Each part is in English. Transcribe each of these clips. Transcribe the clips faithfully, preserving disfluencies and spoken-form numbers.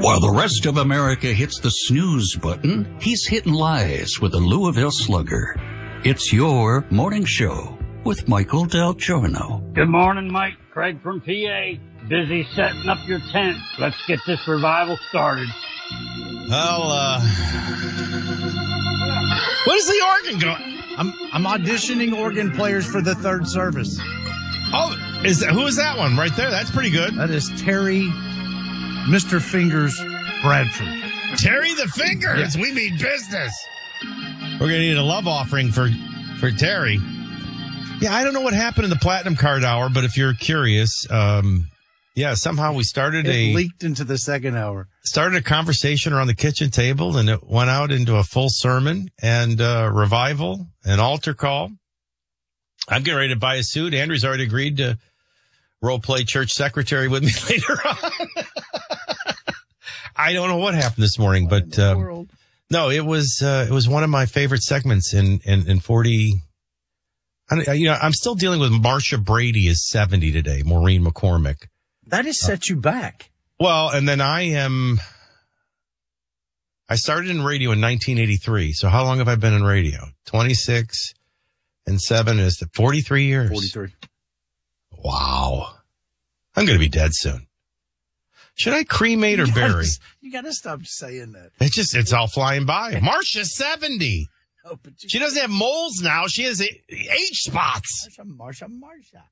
While the rest of America hits the snooze button, he's hitting lies with the Louisville Slugger. It's your morning show with Michael Del Giorno. Good morning, Mike. Craig from P A. Busy setting up your tent. Let's get this revival started. Well, uh... what is the organ going? I'm I'm auditioning organ players for the third service. Oh, is that, who is that one right there? That's pretty good. That is Terry, Mister Fingers Bradford. Terry the Fingers. Yeah. We mean business. We're going to need a love offering for, for Terry. Yeah, I don't know what happened in the Platinum Card Hour, but if you're curious, um, yeah, somehow we started it a... leaked into the second hour. Started a conversation around the kitchen table, and it went out into a full sermon and uh, revival, an altar call. I'm getting ready to buy a suit. Andrew's already agreed to role play church secretary with me later on. I don't know what happened this morning, what but um, no, it was uh, it was one of my favorite segments in in, in forty. I, you know, I'm still dealing with Marsha Brady is seventy today. Maureen McCormick. That has set uh, you back. Well, and then I am. I started in radio in nineteen eighty-three. So how long have I been in radio? twenty-six and seven is forty-three years. forty-three. Wow. I'm going to be dead soon. Should I cremate or you gotta, bury? You got to stop saying that. It's just, it's all flying by. Marsha's seventy. Oh, but she doesn't have moles now. She has age spots. Marsha, Marsha,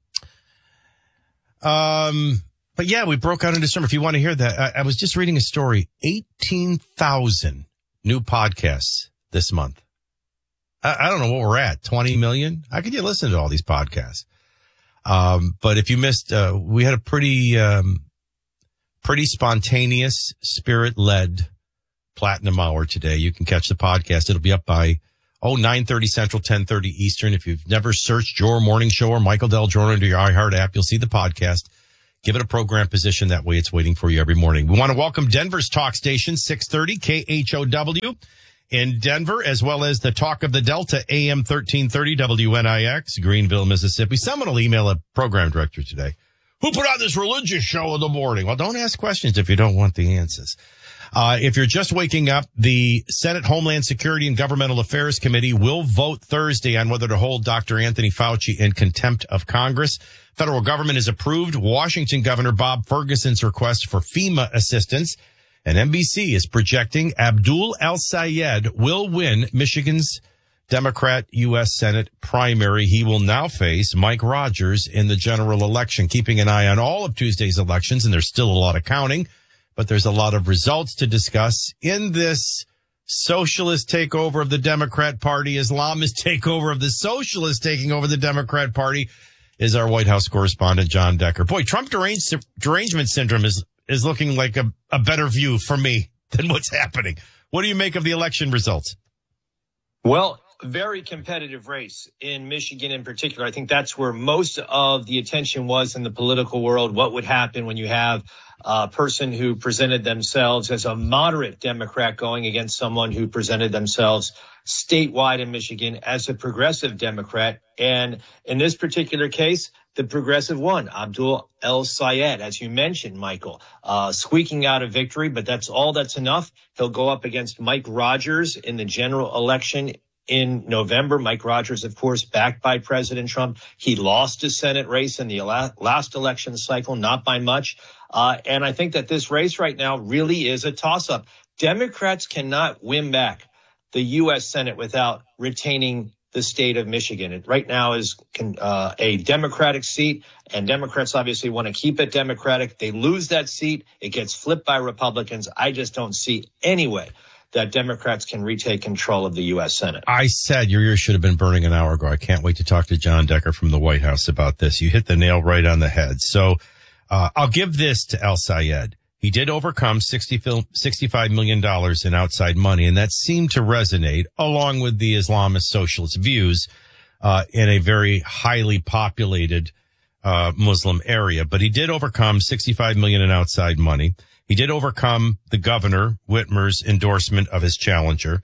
Marsha. Um, but yeah, we broke out into summer. If you want to hear that, I, I was just reading a story. eighteen thousand new podcasts this month. I, I don't know what we're at. twenty million? How could you listen to all these podcasts? Um, but if you missed, uh, we had a pretty, um, pretty spontaneous, spirit-led Platinum Hour today. You can catch the podcast. It'll be up by, oh, nine thirty Central, ten thirty Eastern. If you've never searched your morning show or Michael Del Giorno into your iHeart app, you'll see the podcast. Give it a program position. That way it's waiting for you every morning. We want to welcome Denver's talk station, six thirty K H O W in Denver, as well as the Talk of the Delta, A M thirteen thirty W N I X, Greenville, Mississippi. Someone will email a program director today. Who put on this religious show in the morning? Well, don't ask questions if you don't want the answers. Uh, if you're just waking up, the Senate Homeland Security and Governmental Affairs Committee will vote Thursday on whether to hold Doctor Anthony Fauci in contempt of Congress. Federal government has approved Washington Governor Bob Ferguson's request for FEMA assistance. And N B C is projecting Abdul El-Sayed will win Michigan's Democrat U S Senate primary. He will now face Mike Rogers in the general election, keeping an eye on all of Tuesday's elections. And there's still a lot of counting, but there's a lot of results to discuss in this socialist takeover of the Democrat Party, Islamist takeover of the socialists taking over the Democrat Party, is our White House correspondent, John Decker. Boy, Trump derange, derangement syndrome is, is looking like a, a better view for me than what's happening. What do you make of the election results? Well, very competitive race in Michigan in particular. I think that's where most of the attention was in the political world. What would happen when you have a person who presented themselves as a moderate Democrat going against someone who presented themselves statewide in Michigan as a progressive Democrat? And in this particular case, the progressive won, Abdul El-Sayed, as you mentioned, Michael, uh, squeaking out a victory, but that's all that's enough. He'll go up against Mike Rogers in the general election in November. Mike Rogers, of course, backed by President Trump. He lost his Senate race in the last election cycle, not by much. Uh, and I think that this race right now really is a toss-up. Democrats cannot win back the U S Senate without retaining the state of Michigan. It right now is uh, a Democratic seat, and Democrats obviously want to keep it Democratic. They lose that seat, it gets flipped by Republicans. I just don't see any way that Democrats can retake control of the U S Senate. I said your ears should have been burning an hour ago. I can't wait to talk to John Decker from the White House about this. You hit the nail right on the head. So uh, I'll give this to El-Sayed. He did overcome sixty, sixty-five million dollars in outside money, and that seemed to resonate along with the Islamist socialist views uh, in a very highly populated uh, Muslim area. But he did overcome sixty-five million dollars in outside money. He did overcome the governor, Whitmer's, endorsement of his challenger.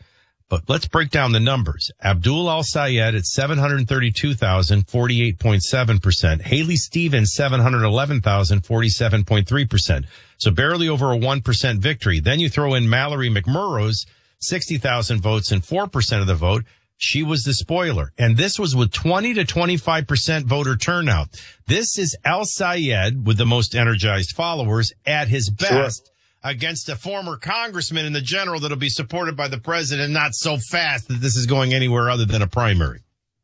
But let's break down the numbers. Abdul Al-Sayed at seven hundred thirty-two thousand, forty-eight point seven percent. Haley Stevens, seven hundred eleven thousand, forty-seven point three percent. So barely over a one percent victory. Then you throw in Mallory McMurrows, sixty thousand votes and four percent of the vote. She was the spoiler. And this was with twenty to twenty-five percent voter turnout. This is Al-Sayed with the most energized followers at his best. Sure. Against a former congressman and the general that'll be supported by the president, not so fast that this is going anywhere other than a primary.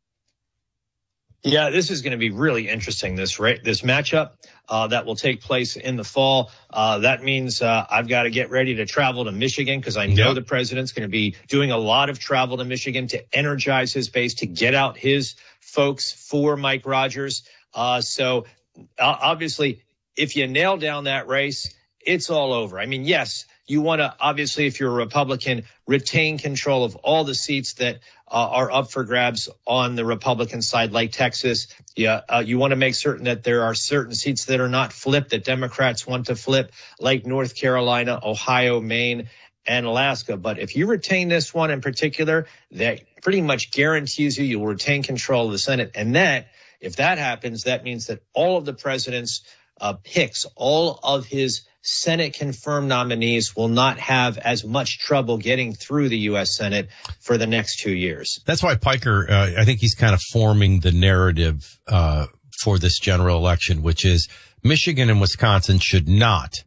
Yeah, this is going to be really interesting, this right, this matchup uh, that will take place in the fall. Uh, that means uh, I've got to get ready to travel to Michigan because I know yep. the president's going to be doing a lot of travel to Michigan to energize his base, to get out his folks for Mike Rogers. Uh, so uh, obviously, if you nail down that race, it's all over. I mean, yes, you want to, obviously, if you're a Republican, retain control of all the seats that uh, are up for grabs on the Republican side, like Texas. Yeah, uh, you want to make certain that there are certain seats that are not flipped, that Democrats want to flip, like North Carolina, Ohio, Maine, and Alaska. But if you retain this one in particular, that pretty much guarantees you you will retain control of the Senate. And that, if that happens, that means that all of the president's uh, picks, all of his Senate confirmed nominees will not have as much trouble getting through the U S Senate for the next two years. That's why Piker, uh, I think he's kind of forming the narrative uh, for this general election, which is Michigan and Wisconsin should not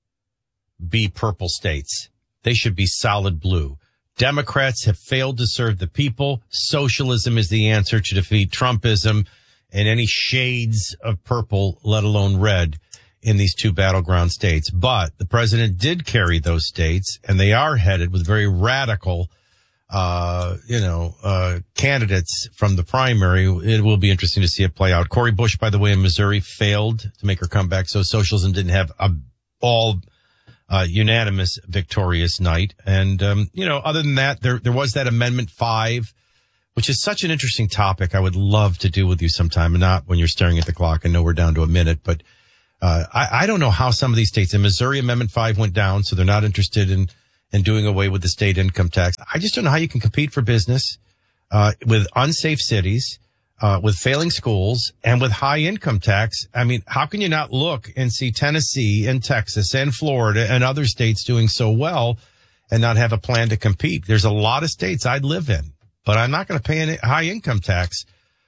be purple states. They should be solid blue. Democrats have failed to serve the people. Socialism is the answer to defeat Trumpism and any shades of purple, let alone red, in these two battleground states. But the president did carry those states, and they are headed with very radical, uh, you know, uh, candidates from the primary. It will be interesting to see it play out. Cori Bush, by the way, in Missouri failed to make her comeback, so socialism didn't have a all uh, unanimous victorious night. And, um, you know, other than that, there, there was that Amendment five, which is such an interesting topic I would love to do with you sometime, and not when you're staring at the clock. I know we're down to a minute, but Uh, I, I don't know how some of these states, in Missouri, Amendment five went down, so they're not interested in, in doing away with the state income tax. I just don't know how you can compete for business, uh, with unsafe cities, uh, with failing schools, and with high income tax. I mean, how can you not look and see Tennessee and Texas and Florida and other states doing so well and not have a plan to compete? There's a lot of states I'd live in, but I'm not going to pay a high income tax.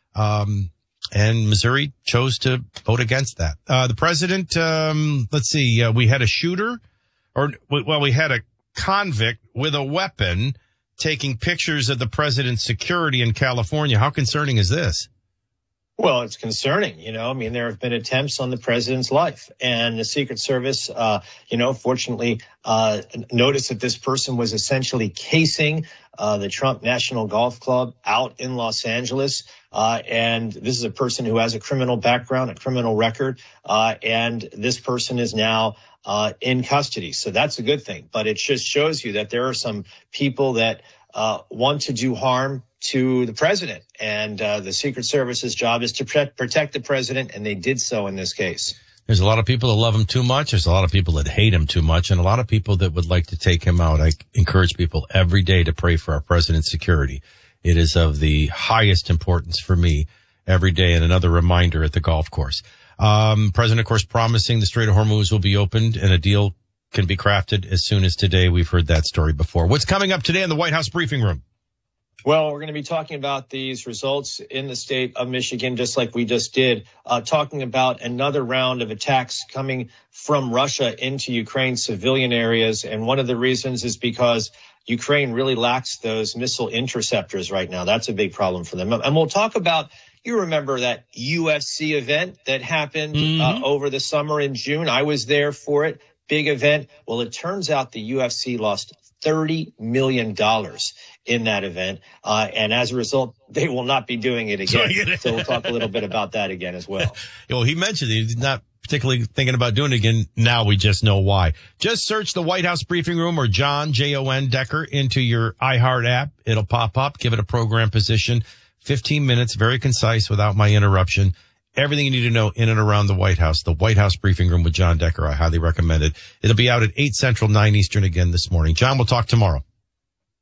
Um, And Missouri chose to vote against that. Uh, the president, um, let's see, uh, we had a shooter or, well, we had a convict with a weapon taking pictures of the president's security in California. How concerning is this? Well, it's concerning. You know, I mean, there have been attempts on the president's life, and the Secret Service, uh, you know, fortunately, uh, noticed that this person was essentially casing uh, the Trump National Golf Club out in Los Angeles. Uh, and this is a person who has a criminal background, a criminal record. Uh, and this person is now uh, in custody. So that's a good thing. But it just shows you that there are some people that uh, want to do harm to the president. And uh, the Secret Service's job is to pre- protect the president. And they did so in this case. There's a lot of people that love him too much. There's a lot of people that hate him too much, and a lot of people that would like to take him out. I encourage people every day to pray for our president's security. It is of the highest importance for me every day, and another reminder at the golf course. Um, President, of course, promising the Strait of Hormuz will be opened and a deal can be crafted as soon as today. We've heard that story before. What's coming up today in the White House briefing room? Well, we're going to be talking about these results in the state of Michigan, just like we just did, uh, talking about another round of attacks coming from Russia into Ukraine's civilian areas. And one of the reasons is because Ukraine really lacks those missile interceptors right now. That's a big problem for them. And we'll talk about, you remember that U F C event that happened mm-hmm. uh, over the summer in June. I was there for it. Big event. Well, it turns out the U F C lost thirty million dollars in that event. Uh, and as a result, they will not be doing it again. So we'll talk a little bit about that again as well. Well, he mentioned he's not particularly thinking about doing it again. Now we just know why. Just search the White House briefing room or John, J O N Decker into your iHeart app. It'll pop up. Give it a program position. fifteen minutes, very concise without my interruption. Everything you need to know in and around the White House. The White House briefing room with John Decker. I highly recommend it. It'll be out at eight Central, nine Eastern again this morning. John, we'll talk tomorrow.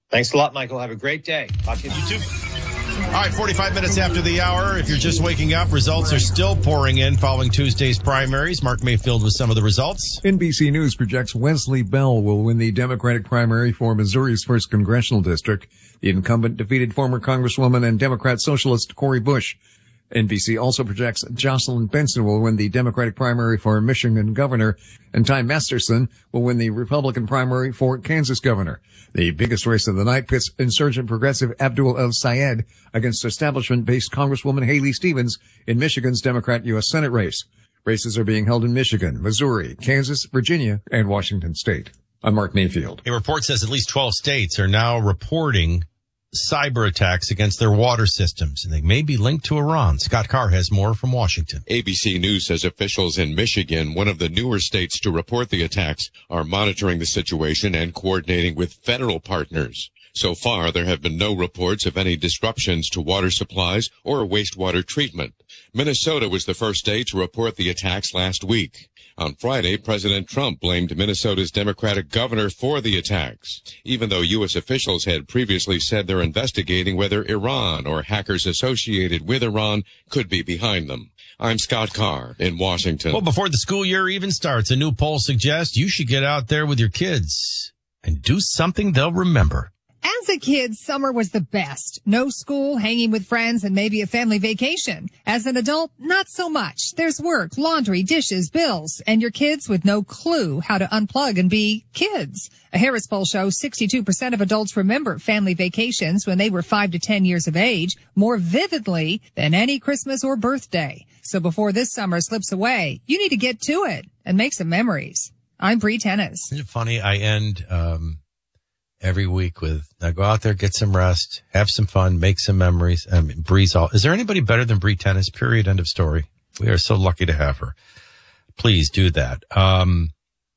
Thanks a lot, Michael. Have a great day. Talk to you, you too. All right, forty-five minutes after the hour. If you're just waking up, results are still pouring in following Tuesday's primaries. Mark Mayfield with some of the results. N B C News projects Wesley Bell will win the Democratic primary for Missouri's first congressional district. The incumbent defeated former Congresswoman and Democrat socialist Cori Bush. N B C also projects Jocelyn Benson will win the Democratic primary for Michigan governor, and Ty Masterson will win the Republican primary for Kansas governor. The biggest race of the night pits insurgent progressive Abdul El-Sayed against establishment-based Congresswoman Haley Stevens in Michigan's Democrat U S Senate race. Races are being held in Michigan, Missouri, Kansas, Virginia, and Washington State. I'm Mark Mayfield. A report says at least twelve states are now reporting cyber attacks against their water systems, and they may be linked to Iran. Scott Carr has more from Washington. A B C News says officials in Michigan, one of the newer states to report the attacks, are monitoring the situation and coordinating with federal partners. So far, there have been no reports of any disruptions to water supplies or wastewater treatment. Minnesota was the first state to report the attacks last week. On Friday, President Trump blamed Minnesota's Democratic governor for the attacks, even though U S officials had previously said they're investigating whether Iran or hackers associated with Iran could be behind them. I'm Scott Carr in Washington. Well, before the school year even starts, a new poll suggests you should get out there with your kids and do something they'll remember. As a kid, summer was the best. No school, hanging with friends, and maybe a family vacation. As an adult, not so much. There's work, laundry, dishes, bills, and your kids with no clue how to unplug and be kids. A Harris poll shows sixty-two percent of adults remember family vacations when they were five to ten years of age more vividly than any Christmas or birthday. So before this summer slips away, you need to get to it and make some memories. I'm Bree Tennis. Isn't it funny? I end, um, every week with, now go out there, get some rest, have some fun, make some memories. I mean, Bree's all, is there anybody better than Bree Tennis? Period. End of story. We are so lucky to have her. Please do that. Um,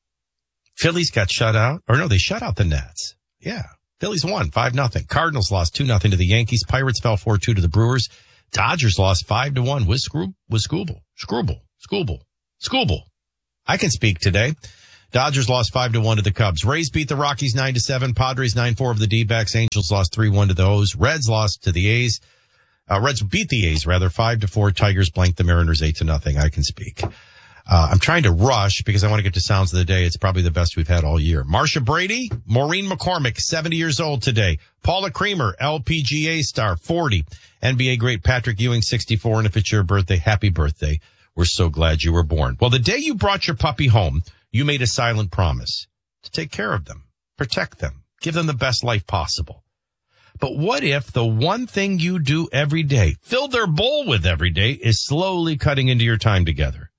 Phillies got shut out, or no, they shut out the Nats. Yeah. Phillies won five nothing. Cardinals lost two nothing to the Yankees. Pirates fell four two to the Brewers. Dodgers lost five to one with Scroob, with Scooble, Scrooble, Scooble, Scooble. I can speak today. Dodgers lost five to one to the Cubs. Rays beat the Rockies nine to seven. Padres nine four of the D-backs. Angels lost three one to the O's. Reds lost to the A's. Uh, Reds beat the A's rather five to four. Tigers blanked the Mariners eight to nothing. I can speak. Uh, I'm trying to rush because I want to get to sounds of the day. It's probably the best we've had all year. Marsha Brady, Maureen McCormick, seventy years old today. Paula Creamer, L P G A star, forty. N B A great Patrick Ewing, sixty-four. And if it's your birthday, happy birthday. We're so glad you were born. Well, the day you brought your puppy home, you made a silent promise to take care of them, protect them, give them the best life possible. But what if the one thing you do every day, fill their bowl with every day, is slowly cutting into your time together?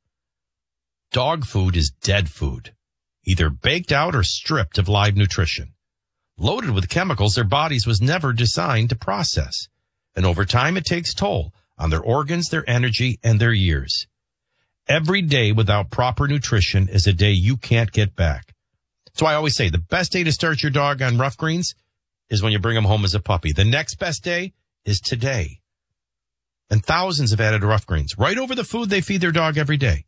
Dog food is dead food, either baked out or stripped of live nutrition. Loaded with chemicals their bodies was never designed to process. And over time, it takes toll on their organs, their energy, and their years. Every day without proper nutrition is a day you can't get back. So I always say the best day to start your dog on Rough Greens is when you bring him home as a puppy. The next best day is today. And thousands have added Rough Greens right over the food they feed their dog every day.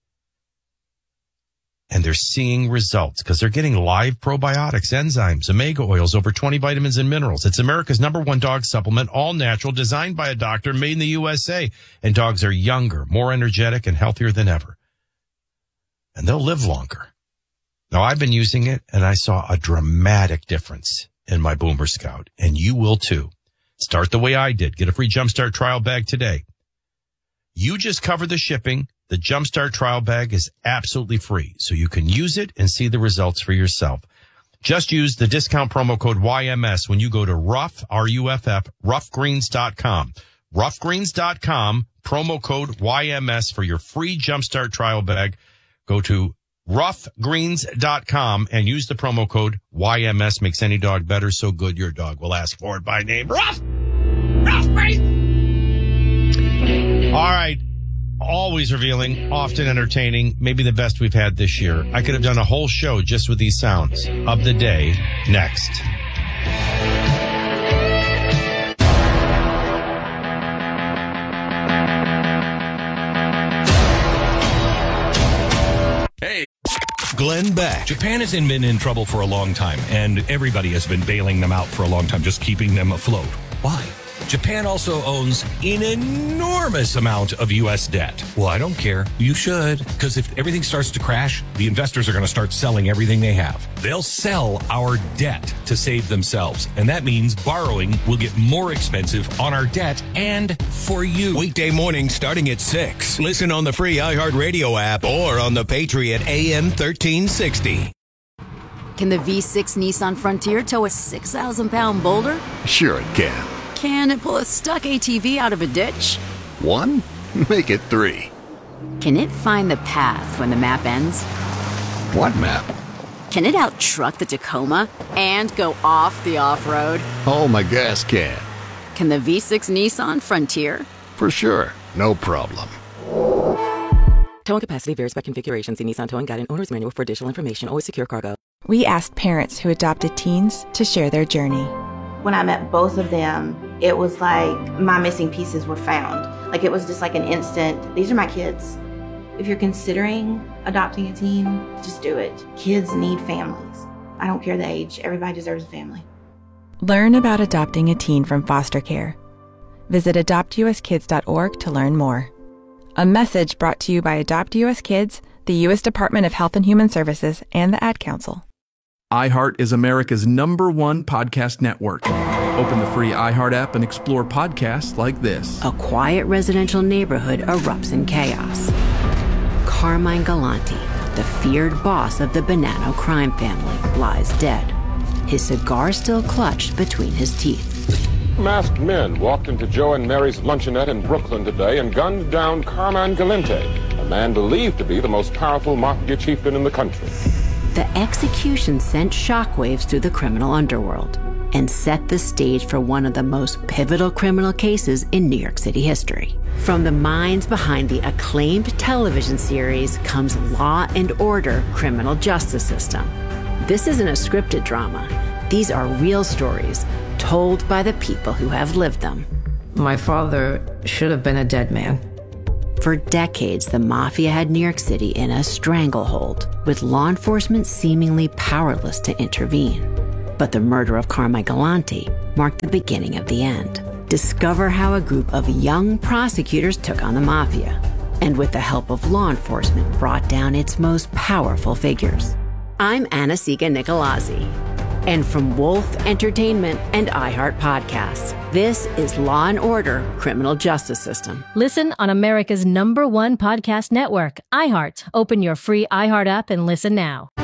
And they're seeing results because they're getting live probiotics, enzymes, omega oils, over twenty vitamins and minerals. It's America's number one dog supplement, all natural, designed by a doctor, made in the U S A. And dogs are younger, more energetic, and healthier than ever. And they'll live longer. Now, I've been using it, and I saw a dramatic difference in my Boomer Scout. And you will, too. Start the way I did. Get a free Jumpstart trial bag today. You just cover the shipping. The Jumpstart trial bag is absolutely free, so you can use it and see the results for yourself. Just use the discount promo code Y M S when you go to Ruff, R U F F, rough greens dot com. rough greens dot com, promo code Y M S for your free Jumpstart trial bag. Go to rough greens dot com and use the promo code Y M S. Makes any dog better, so good your dog will ask for it by name. Ruff! Ruff Greens! All right. Always revealing, often entertaining, maybe the best we've had this year. I could have done a whole show just with these sounds of the day. Next. Hey. Glenn Beck. Japan has been in trouble for a long time, and everybody has been bailing them out for a long time, just keeping them afloat. Why? Japan also owns an enormous amount of U S debt. Well, I don't care. You should, because if everything starts to crash, the investors are going to start selling everything they have. They'll sell our debt to save themselves, and that means borrowing will get more expensive on our debt and for you. Weekday morning starting at six. Listen on the free iHeartRadio app or on the Patriot A M thirteen sixty. Can the V six Nissan Frontier tow a six thousand pound boulder? Sure it can. Can it pull a stuck A T V out of a ditch? One? Make it three. Can it find the path when the map ends? What map? Can it out-truck the Tacoma and go off the off-road? Oh, my gas can. Can the V six Nissan Frontier? For sure. No problem. Towing capacity varies by configuration. See Nissan Towing Guide and Owner's Manual for additional information. Always secure cargo. We asked parents who adopted teens to share their journey. When I met both of them, it was like my missing pieces were found. Like it was just like an instant, these are my kids. If you're considering adopting a teen, just do it. Kids need families. I don't care the age. Everybody deserves a family. Learn about adopting a teen from foster care. Visit adopt u s kids dot org to learn more. A message brought to you by Adopt U S Kids, the U S Department of Health and Human Services, and the Ad Council. iHeart is America's number one podcast network. Open the free iHeart app and explore podcasts like this. A quiet residential neighborhood erupts in chaos. Carmine Galante, the feared boss of the Bonanno crime family, lies dead, his cigar still clutched between his teeth. Masked men walked into Joe and Mary's luncheonette in Brooklyn today and gunned down Carmine Galante, a man believed to be the most powerful mafia chieftain in the country. The execution sent shockwaves through the criminal underworld and set the stage for one of the most pivotal criminal cases in New York City history. From the minds behind the acclaimed television series comes Law and Order: Criminal Justice System. This isn't a scripted drama. These are real stories told by the people who have lived them. My father should have been a dead man. For decades, the mafia had New York City in a stranglehold, with law enforcement seemingly powerless to intervene. But the murder of Carmine Galante marked the beginning of the end. Discover how a group of young prosecutors took on the mafia, and with the help of law enforcement, brought down its most powerful figures. I'm Anna-Sigga Nicolazzi. And from Wolf Entertainment and iHeart Podcasts, this is Law and Order: Criminal Justice System. Listen on America's number one podcast network, iHeart. Open your free iHeart app and listen now.